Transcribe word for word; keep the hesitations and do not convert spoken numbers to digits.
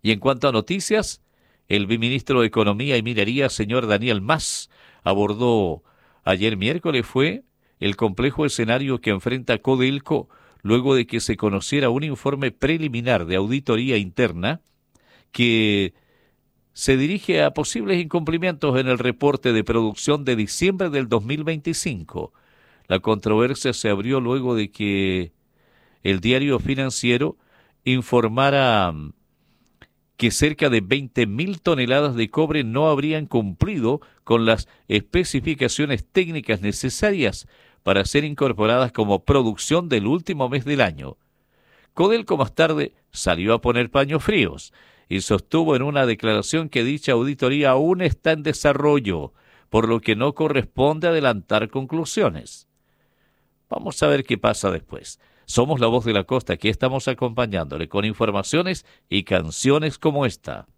Y en cuanto a noticias, el viceministro de Economía y Minería, señor Daniel Mas, abordó ayer miércoles fue el complejo escenario que enfrenta Codelco luego de que se conociera un informe preliminar de auditoría interna que se dirige a posibles incumplimientos en el reporte de producción de diciembre del dos mil veinticinco. La controversia se abrió luego de que el diario financiero informara que cerca de veinte mil toneladas de cobre no habrían cumplido con las especificaciones técnicas necesarias para ser incorporadas como producción del último mes del año. Codelco más tarde salió a poner paños fríos y sostuvo en una declaración que dicha auditoría aún está en desarrollo, por lo que no corresponde adelantar conclusiones. Vamos a ver qué pasa después. Somos La Voz de la Costa, aquí estamos acompañándole con informaciones y canciones como esta.